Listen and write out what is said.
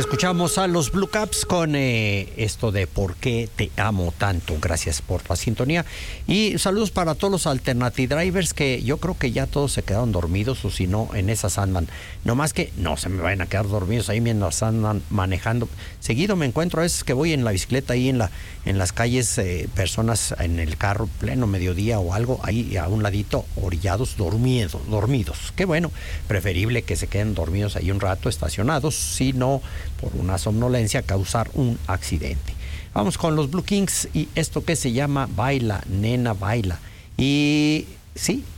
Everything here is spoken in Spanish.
Escuchamos a los Blue Caps con esto de ¿Por qué te amo tanto? Gracias por la sintonía. Y saludos para todos los Alternative Drivers, que yo creo que ya todos se quedaron dormidos, o si no, en esas andan. No más que no se me vayan a quedar dormidos ahí mientras andan manejando. Seguido me encuentro a veces que voy en la bicicleta ahí en las calles, personas en el carro, pleno mediodía o algo, ahí a un ladito, orillados, dormidos. Qué bueno, preferible que se queden dormidos ahí un rato, estacionados, si no por una somnolencia causar un accidente. Vamos con los Blue Kings y esto que se llama Baila, Nena Baila. Y sí,